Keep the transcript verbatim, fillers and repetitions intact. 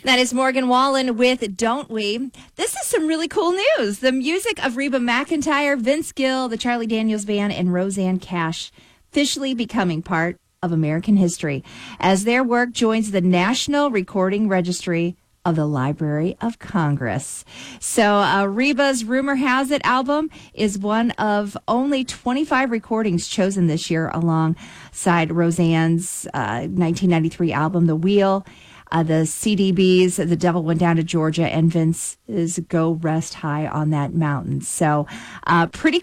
That is Morgan Wallen with Don't We. This is some really cool news. The music of Reba McEntire, Vince Gill, the Charlie Daniels Band, and Rosanne Cash officially becoming part of American history as their work joins the National Recording Registry of the Library of Congress. So uh, Reba's Rumor Has It album is one of only twenty-five recordings chosen this year alongside Rosanne's uh, nineteen ninety-three album, The Wheel, uh, the C D B's The Devil Went Down to Georgia, and Vince's Go Rest High on That Mountain. So uh, pretty